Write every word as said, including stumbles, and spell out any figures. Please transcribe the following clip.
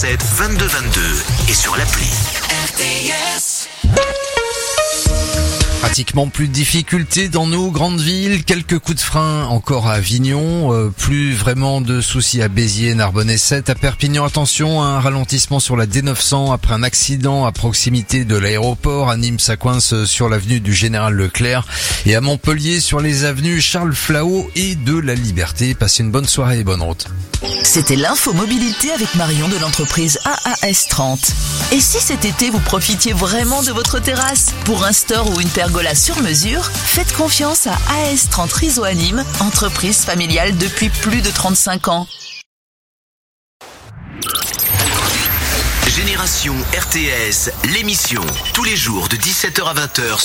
sept vingt-deux vingt-deux et sur l'appli R T S. Pratiquement plus de difficultés dans nos grandes villes, quelques coups de frein encore à Avignon, euh, plus vraiment de soucis à Béziers, Narbonne et Sète. À Perpignan, attention, un ralentissement sur la D neuf cents après un accident à proximité de l'aéroport. À Nîmes, ça coince sur l'avenue du Général Leclerc et à Montpellier sur les avenues Charles Flahault et de la Liberté. Passez une bonne soirée et bonne route. C'était l'info mobilité avec Marion de l'entreprise A A S trente. Et si cet été vous profitiez vraiment de votre terrasse pour un store ou une pergola sur mesure, faites confiance à A S trente Réseau à Nîmes, entreprise familiale depuis plus de trente-cinq ans. Génération R T S, l'émission, tous les jours de dix-sept heures à vingt heures.